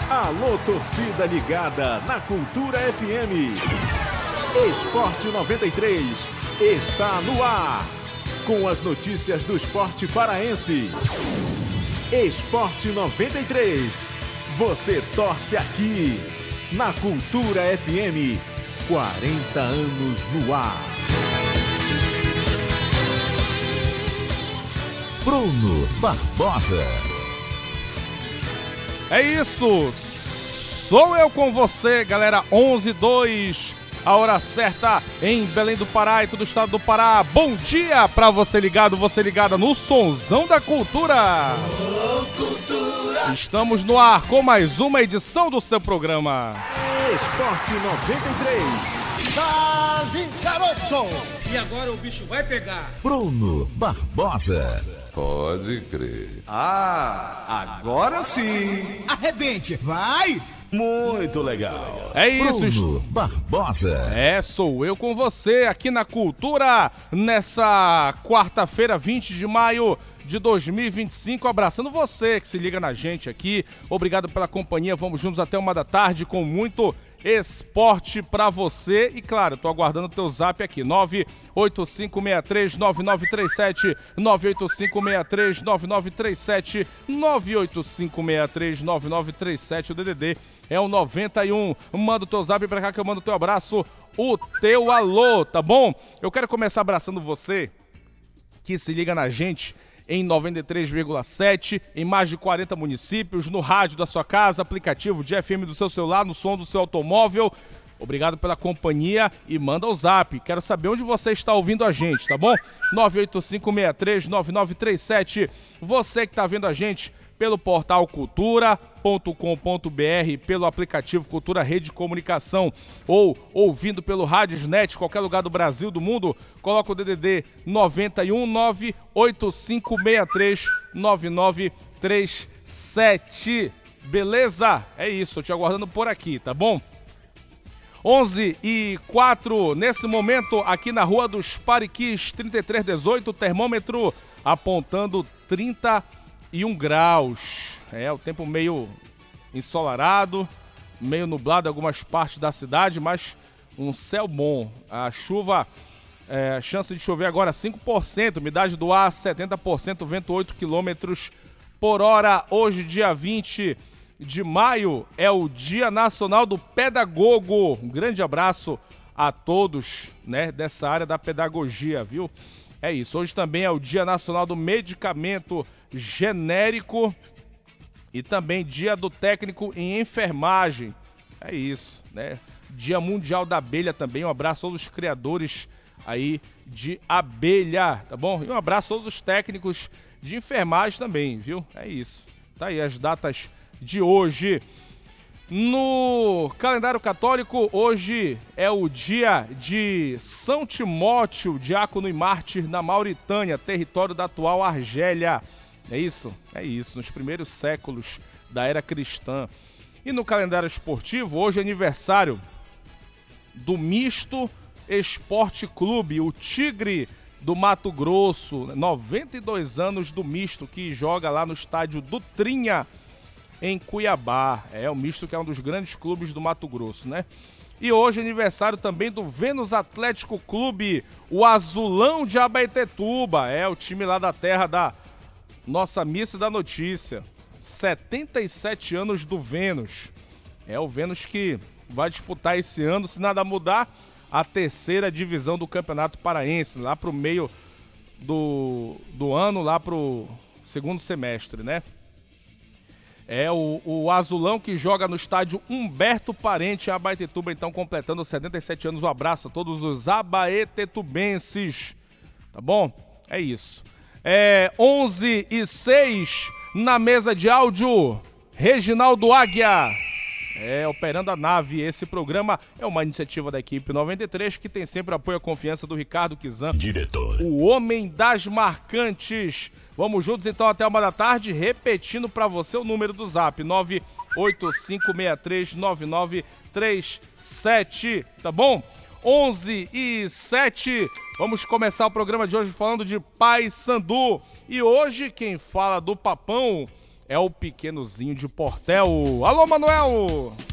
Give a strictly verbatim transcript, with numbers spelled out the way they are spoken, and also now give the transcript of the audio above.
Alô, torcida ligada na Cultura F M. Esporte noventa e três está no ar, com as notícias do esporte paraense. Esporte noventa e três, você torce aqui, na Cultura F M, quarenta anos no ar. Bruno Barbosa. É isso, sou eu com você, galera. Onze e dois, a hora certa em Belém do Pará e todo o estado do Pará. Bom dia pra você ligado, você ligada no Sonzão da Cultura. Oh, cultura. Estamos no ar com mais uma edição do seu programa Esporte noventa e três. Salve, garoto! E agora o bicho vai pegar. Bruno Barbosa. Pode crer. Ah, agora sim! Arrebente, vai! Muito legal. É isso, Bruno Barbosa. É, sou eu com você aqui na Cultura, nessa quarta-feira, vinte de maio de dois mil e vinte e cinco, abraçando você que se liga na gente aqui. Obrigado pela companhia, vamos juntos até uma da tarde com muito esporte pra você. E claro, tô aguardando o teu zap aqui, nove oito cinco seis três nove nove três sete, nove oito cinco seis três nove nove três sete, nove oito cinco seis três nove nove três sete, o D D D é o noventa e um. Manda o teu zap pra cá que eu mando o teu abraço, o teu alô, tá bom? Eu quero começar abraçando você que se liga na gente em noventa e três vírgula sete, em mais de quarenta municípios, no rádio da sua casa, aplicativo de F M do seu celular, no som do seu automóvel. Obrigado pela companhia e manda o zap. Quero saber onde você está ouvindo a gente, tá bom? nove oito cinco seis três nove nove três sete. Você que está vendo a gente pelo portal cultura ponto com ponto br, pelo aplicativo Cultura Rede de Comunicação ou ouvindo pelo Rádiosnet, qualquer lugar do Brasil, do mundo, coloca o D D D noventa e um, nove oito cinco seis três nove nove três sete. Beleza? É isso, eu te aguardando por aqui, tá bom? onze e quatro, nesse momento, aqui na Rua dos Pariquis, trinta e três dezoito, termômetro apontando trinta e um graus. É, o tempo meio ensolarado, meio nublado em algumas partes da cidade, mas um céu bom. A chuva, é, chance de chover agora cinco por cento, umidade do ar setenta por cento, vento oito quilômetros por hora. Hoje, dia vinte de maio, é o Dia Nacional do Pedagogo. Um grande abraço a todos, né, dessa área da pedagogia, viu? É isso, hoje também é o Dia Nacional do Medicamento Genérico e também Dia do Técnico em Enfermagem. É isso, né? Dia Mundial da Abelha também. Um abraço a todos os criadores aí de abelha, tá bom? E um abraço a todos os técnicos de enfermagem também, viu? É isso. Tá aí as datas de hoje. No calendário católico, hoje é o dia de São Timóteo, diácono e mártir na Mauritânia, território da atual Argélia. É isso? É isso, nos primeiros séculos da era cristã. E no calendário esportivo, hoje é aniversário do Misto Esporte Clube, o Tigre do Mato Grosso, noventa e dois anos do Misto, que joga lá no estádio do Trinha, em Cuiabá. É o Misto, que é um dos grandes clubes do Mato Grosso, né? E hoje é aniversário também do Vênus Atlético Clube, o Azulão de Abaetetuba. É o time lá da terra da nossa missa da notícia. setenta e sete anos do Vênus. É o Vênus que vai disputar esse ano, se nada mudar, a terceira divisão do Campeonato Paraense, lá pro meio do, do ano, lá pro segundo semestre, né? É o, o Azulão que joga no estádio Humberto Parente, em Abaetetuba, então completando setenta e sete anos. Um abraço a todos os abaetetubenses, tá bom? É isso. É onze e seis, na mesa de áudio, Reginaldo Águia. É, operando a nave. Esse programa é uma iniciativa da equipe noventa e três, que tem sempre apoio e confiança do Ricardo Kizan, Diretor. o homem das marcantes. Vamos juntos então até uma da tarde, repetindo para você o número do zap, nove oito cinco seis três nove nove três sete, tá bom? onze e sete, vamos começar o programa de hoje falando de Paysandu. E hoje quem fala do Papão é o Pequenozinho de Portel. Alô, Manuel!